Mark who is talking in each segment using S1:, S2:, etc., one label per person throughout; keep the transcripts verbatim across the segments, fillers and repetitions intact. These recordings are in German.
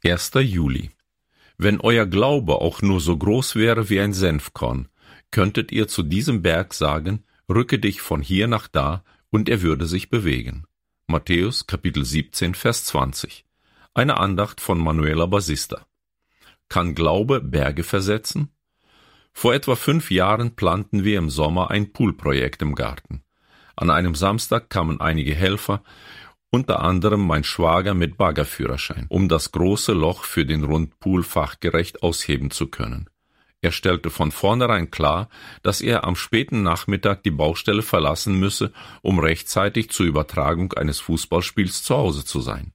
S1: erster Juli. Wenn euer Glaube auch nur so groß wäre wie ein Senfkorn, könntet ihr zu diesem Berg sagen, rücke dich von hier nach da, und er würde sich bewegen. Matthäus Kapitel siebzehn, Vers zwanzig. Eine Andacht von Manuela Basista. Kann Glaube Berge versetzen? Vor etwa fünf Jahren planten wir im Sommer ein Poolprojekt im Garten. An einem Samstag kamen einige Helfer, unter anderem mein Schwager mit Baggerführerschein, um das große Loch für den Rundpool fachgerecht ausheben zu können. Er stellte von vornherein klar, dass er am späten Nachmittag die Baustelle verlassen müsse, um rechtzeitig zur Übertragung eines Fußballspiels zu Hause zu sein.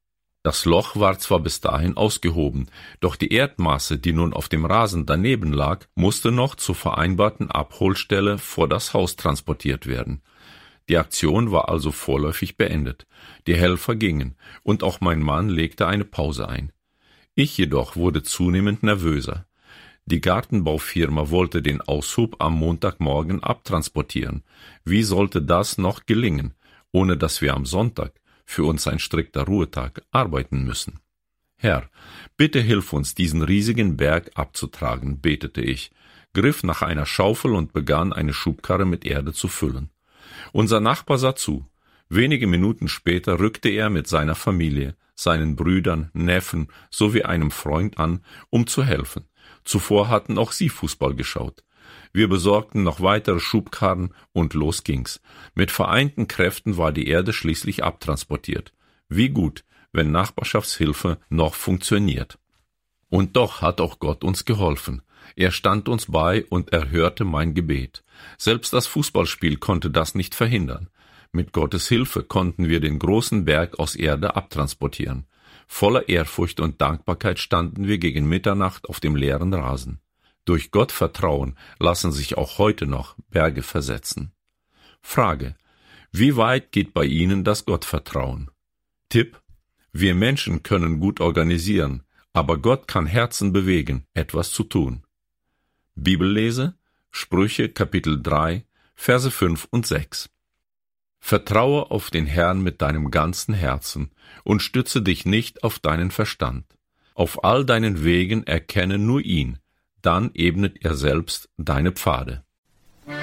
S1: Das Loch war zwar bis dahin ausgehoben, doch die Erdmasse, die nun auf dem Rasen daneben lag, musste noch zur vereinbarten Abholstelle vor das Haus transportiert werden. Die Aktion war also vorläufig beendet. Die Helfer gingen, und auch mein Mann legte eine Pause ein. Ich jedoch wurde zunehmend nervöser. Die Gartenbaufirma wollte den Aushub am Montagmorgen abtransportieren. Wie sollte das noch gelingen, ohne dass wir am Sonntag, für uns ein strikter Ruhetag, arbeiten müssen? Herr, bitte hilf uns, diesen riesigen Berg abzutragen, betete ich, griff nach einer Schaufel und begann, eine Schubkarre mit Erde zu füllen. Unser Nachbar sah zu. Wenige Minuten später rückte er mit seiner Familie, seinen Brüdern, Neffen sowie einem Freund an, um zu helfen. Zuvor hatten auch sie Fußball geschaut. Wir besorgten noch weitere Schubkarren und los ging's. Mit vereinten Kräften war die Erde schließlich abtransportiert. Wie gut, wenn Nachbarschaftshilfe noch funktioniert. Und doch hat auch Gott uns geholfen. Er stand uns bei und erhörte mein Gebet. Selbst das Fußballspiel konnte das nicht verhindern. Mit Gottes Hilfe konnten wir den großen Berg aus Erde abtransportieren. Voller Ehrfurcht und Dankbarkeit standen wir gegen Mitternacht auf dem leeren Rasen. Durch Gottvertrauen lassen sich auch heute noch Berge versetzen. Frage: Wie weit geht bei Ihnen das Gottvertrauen? Tipp: Wir Menschen können gut organisieren, aber Gott kann Herzen bewegen, etwas zu tun. Bibellese: Sprüche Kapitel drei, Verse fünf und sechs. Vertraue auf den Herrn mit deinem ganzen Herzen und stütze dich nicht auf deinen Verstand. Auf all deinen Wegen erkenne nur ihn, dann ebnet er selbst deine Pfade.